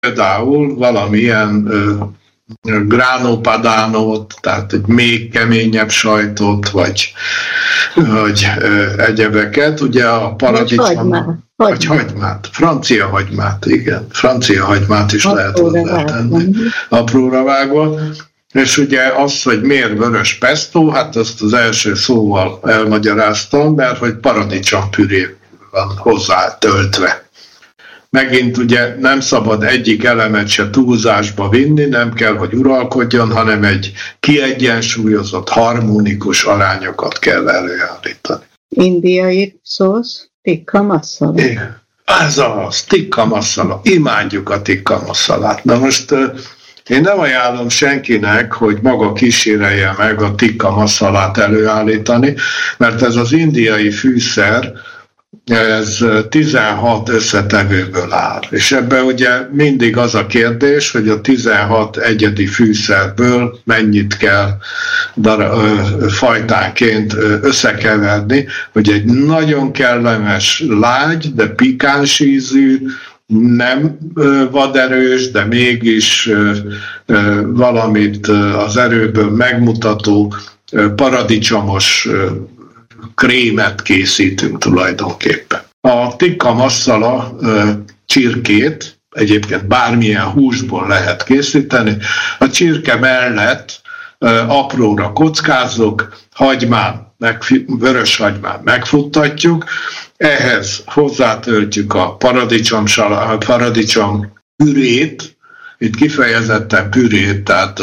például valamilyen grano padánót, tehát egy még keményebb sajtot, vagy egyebeket, ugye a paradicsom, vagy hagymát, francia hagymát, igen, francia hagymát is lehet hozzátenni, apróra vágva. És ugye az, hogy miért vörös pesto, hát ezt az első szóval elmagyaráztam, mert hogy paradicsompüré van hozzá töltve. Megint ugye nem szabad egyik elemet se túlzásba vinni, nem kell, hogy uralkodjon, hanem egy kiegyensúlyozott, harmonikus arányokat kell előállítani. Indiai szósz, tikka masala. Ez az, tikka masala. Imádjuk a tikka masalát. Na most én nem ajánlom senkinek, hogy maga kísérelje meg a tikka masalát előállítani, mert ez az indiai fűszer, ez 16 összetevőből áll. És ebben ugye mindig az a kérdés, hogy a 16 egyedi fűszerből mennyit kell fajtánként összekeverni, hogy egy nagyon kellemes, lágy, de pikáns ízű, nem vaderős, de mégis valamit az erőből megmutató paradicsomos krémet készítünk tulajdonképpen. A tikka masala csirkét egyébként bármilyen húsból lehet készíteni. A csirke mellett apróra kockázzuk, vörös hagymán megfuttatjuk, ehhez hozzátöltjük a paradicsom pürét, itt kifejezetten pürét, tehát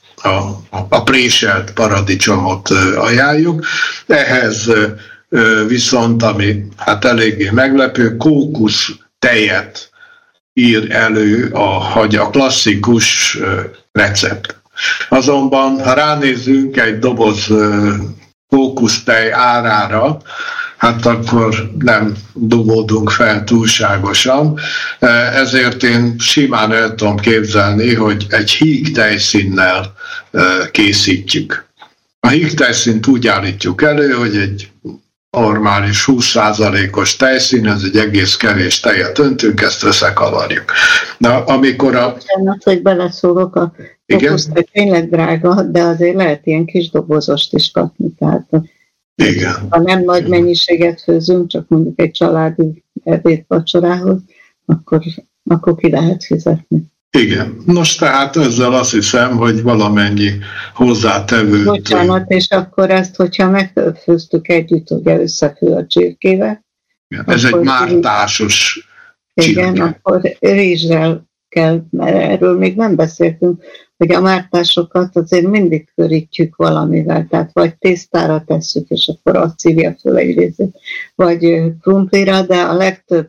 a préselt paradicsomot ajánljuk. Ehhez viszont, ami hát eléggé meglepő, kókusz tejet ír elő a klasszikus recept. Azonban, ha ránézzünk egy doboz kókusztej árára, hát akkor nem dugódunk fel túlságosan, ezért én simán el tudom képzelni, hogy egy híg tejszínnel készítjük. A híg tejszínt úgy állítjuk elő, hogy egy normális 20%-os tejszín, ez egy egész kevés tejet öntünk, ezt összekavarjuk. Na, amikor Bocsánat, hogy beleszólok, a kókusztej tényleg drága, de azért lehet ilyen kis dobozost is kapni, tehát igen. Ha nem nagy mennyiséget főzünk, csak mondjuk egy családi ebédvacsorához, akkor ki lehet fizetni. Igen. Nos, tehát ezzel azt hiszem, hogy valamennyi hozzátevőt... Bocsánat, és akkor ezt, hogyha megfőztük együtt, ugye összefő a csirkével. Igen, ez egy mártásos csirke. Igen, akkor rizssel kell, mert erről még nem beszéltünk, hogy a mártásokat azért mindig körítjük valamivel, tehát vagy tésztára tesszük, és akkor azt szívja föl egy részét, vagy krumplira, de a legtöbb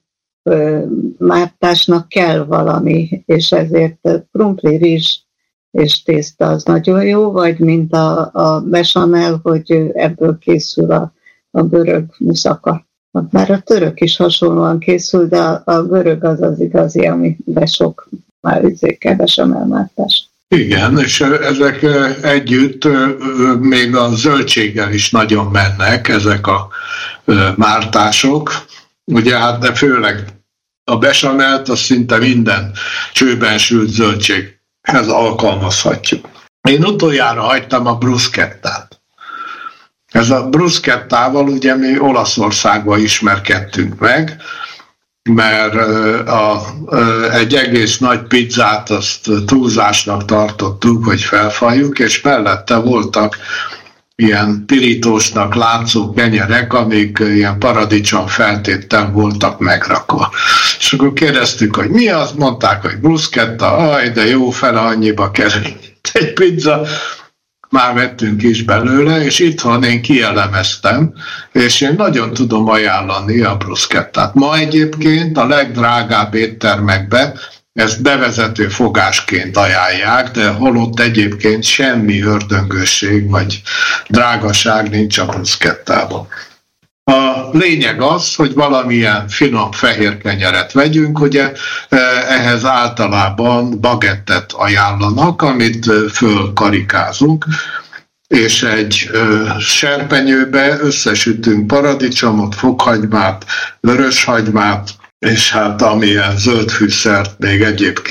mártásnak kell valami, és ezért krumpli, rizs és tészta az nagyon jó, vagy mint a bechamel, hogy ebből készül a görög muszaka. Már a török is hasonlóan készül, de a görög az igazi, ami besok már bechamel mártás. Igen, és ezek együtt még a zöldséggel is nagyon mennek, ezek a mártások. Ugye hát de főleg a bechamelt, az szinte minden csőben sült zöldséghez alkalmazhatjuk. Én utoljára hagytam a bruschettát. Ez a bruschettával ugye mi Olaszországban ismerkedtünk meg, mert egy egész nagy pizzát azt túlzásnak tartottuk, hogy felfaljuk, és mellette voltak ilyen pirítósnak látszó kenyerek, amik ilyen paradicsom feltéttel voltak megrakva. És akkor kérdeztük, hogy mi az, mondták, hogy bruschetta, de jó, fele annyiba kerül egy pizza. Már vettünk is belőle, és itthon én kielemeztem, és én nagyon tudom ajánlani a bruschettát. Ma egyébként a legdrágább éttermekbe ezt bevezető fogásként ajánlják, de holott egyébként semmi ördöngösség vagy drágaság nincs a bruschettában. A lényeg az, hogy valamilyen finom fehér kenyeret vegyünk, ugye ehhez általában bagettet ajánlanak, amit fölkarikázunk, és egy serpenyőbe összesütünk paradicsomot, fokhagymát, vöröshagymát, és hát amilyen zöldfűszert még egyébként